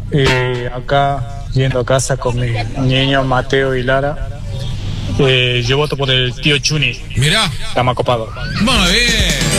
Acá, yendo a casa con mis niños Mateo y Lara. Yo voto por el tío Chuni. Mirá. Está más copado. Muy bien.